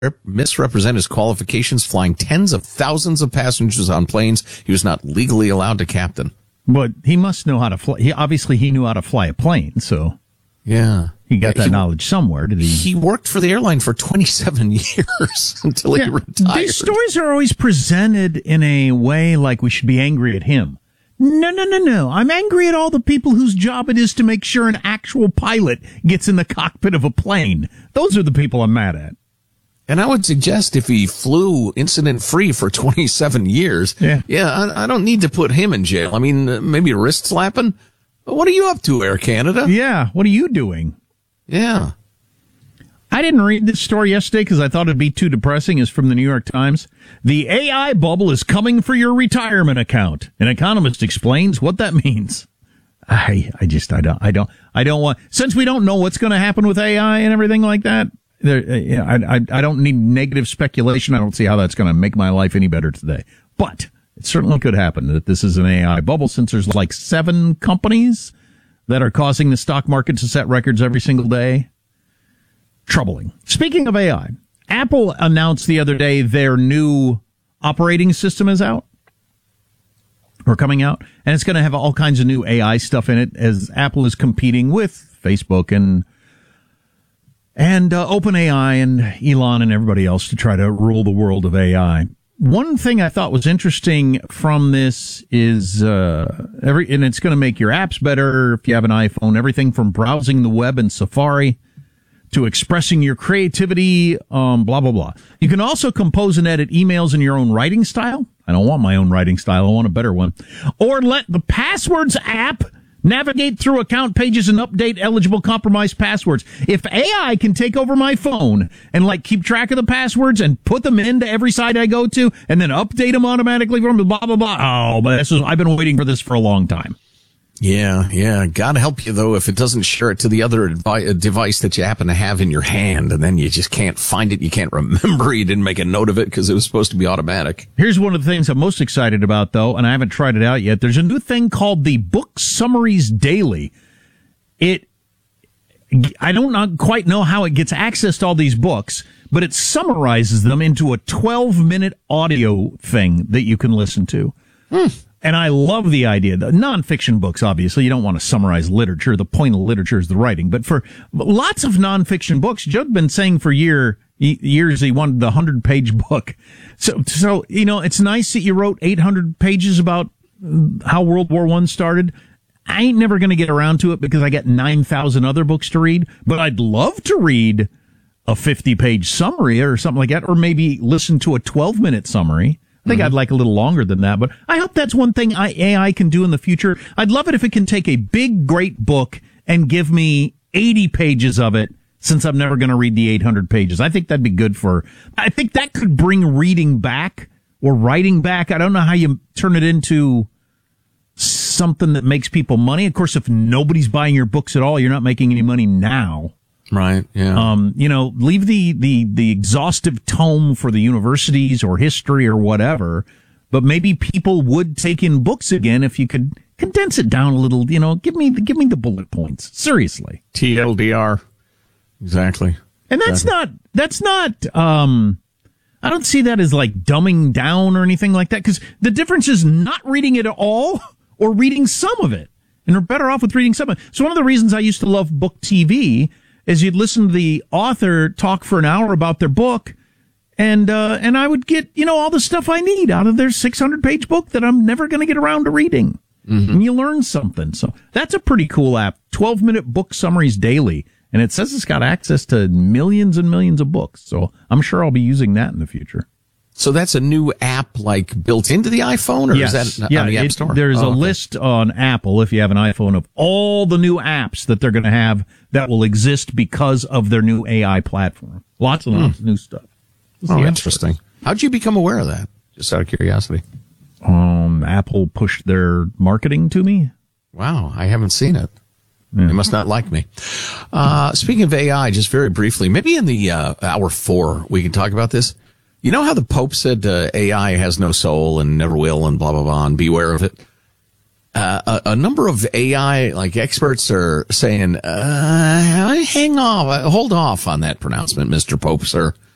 misrepresent his qualifications, flying tens of thousands of passengers on planes he was not legally allowed to captain. But he must know how to fly. He knew how to fly a plane, so yeah, he got that knowledge somewhere. Did he? He worked for the airline for 27 years until he retired. These stories are always presented in a way like we should be angry at him. No. I'm angry at all the people whose job it is to make sure an actual pilot gets in the cockpit of a plane. Those are the people I'm mad at. And I would suggest if he flew incident-free for 27 years, I don't need to put him in jail. I mean, maybe wrist slapping. But what are you up to, Air Canada? Yeah, what are you doing? Yeah. I didn't read this story yesterday because I thought it'd be too depressing. It's from the New York Times. The AI bubble is coming for your retirement account. An economist explains what that means. I don't want, since we don't know what's going to happen with AI and everything like that, I don't need negative speculation. I don't see how that's going to make my life any better today. But it certainly could happen that this is an AI bubble, since there's like 7 companies that are causing the stock market to set records every single day. Troubling. Speaking of AI, Apple announced the other day their new operating system is out, or coming out, and it's going to have all kinds of new AI stuff in it, as Apple is competing with Facebook and OpenAI and Elon and everybody else to try to rule the world of AI. One thing I thought was interesting from this is and it's going to make your apps better if you have an iPhone. Everything from browsing the web in Safari to expressing your creativity, blah, blah, blah. You can also compose and edit emails in your own writing style. I don't want my own writing style. I want a better one. Or let the Passwords app navigate through account pages and update eligible compromised passwords. If AI can take over my phone and keep track of the passwords and put them into every site I go to and then update them automatically from blah, blah, blah. Oh, but I've been waiting for this for a long time. Yeah. God help you, though, if it doesn't share it to the other device that you happen to have in your hand, and then you just can't find it. You can't remember. You didn't make a note of it because it was supposed to be automatic. Here's one of the things I'm most excited about, though, and I haven't tried it out yet. There's a new thing called the Book Summaries Daily. I don't quite know how it gets access to all these books, but it summarizes them into a 12-minute audio thing that you can listen to. And I love the idea. The nonfiction books, obviously, you don't want to summarize literature. The point of literature is the writing. But for lots of nonfiction books, Joe's been saying for years he wanted the 100-page book. So it's nice that you wrote 800 pages about how World War I started. I ain't never going to get around to it because I got 9,000 other books to read. But I'd love to read a 50-page summary or something like that, or maybe listen to a 12-minute summary. I think I'd like a little longer than that, but I hope that's one thing AI can do in the future. I'd love it if it can take a big, great book and give me 80 pages of it, since I'm never going to read the 800 pages. I think that'd be good I think that could bring reading back or writing back. I don't know how you turn it into something that makes people money. Of course, if nobody's buying your books at all, you're not making any money now. Right, yeah. Leave the exhaustive tome for the universities or history or whatever, but maybe people would take in books again if you could condense it down a little, give me the bullet points. Seriously. TLDR. Exactly. And that's not, I don't see that as dumbing down or anything like that, because the difference is not reading it all or reading some of it. And we're better off with reading some of it. So one of the reasons I used to love book TV is you'd listen to the author talk for an hour about their book, and I would get, all the stuff I need out of their 600-page book that I'm never going to get around to reading. Mm-hmm. And you learn something. So that's a pretty cool app. 12-minute book summaries daily. And it says it's got access to millions and millions of books. So I'm sure I'll be using that in the future. So that's a new app built into the iPhone, or yes. Is that on the App Store? There's a list on Apple, if you have an iPhone, of all the new apps that they're going to have that will exist because of their new AI platform. Lots and lots of new stuff. Interesting. How'd you become aware of that? Just out of curiosity. Apple pushed their marketing to me. Wow, I haven't seen it. Yeah. They must not like me. Speaking of AI, just very briefly, maybe in the hour 4 we can talk about this. You know how the Pope said AI has no soul and never will and blah, blah, blah, and beware of it? A number of AI experts are saying, hang off, hold off on that pronouncement, Mr. Pope, sir.